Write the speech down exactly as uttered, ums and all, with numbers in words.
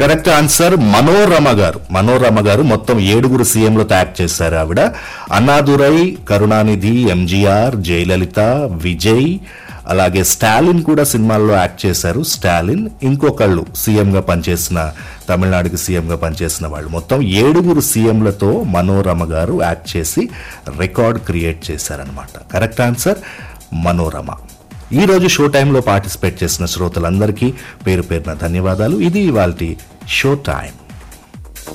Correct answer Manorama గారు. మనోరమ గారు మొత్తం ఏడుగురు సీఎంలతో యాక్ట్ చేశారు ఆవిడ. అన్నాదురై, కరుణానిధి, ఎంజీఆర్, జయలలిత, విజయ్, అలాగే స్టాలిన్ కూడా సినిమాల్లో యాక్ట్ చేశారు. స్టాలిన్ ఇంకొకళ్ళు సీఎంగా పనిచేసిన, తమిళనాడుకి సీఎంగా పనిచేసిన వాళ్ళు. మొత్తం ఏడుగురు సీఎంలతో మనోరమ గారు యాక్ట్ చేసి రికార్డ్ క్రియేట్ చేశారనమాట. Correct answer Manorama. ఈ రోజు షో టైంలో పార్టిసిపేట్ చేసిన శ్రోతలందరికీ పేరు పేరున ధన్యవాదాలు. ఇది ఇవాల్టి షో టైం.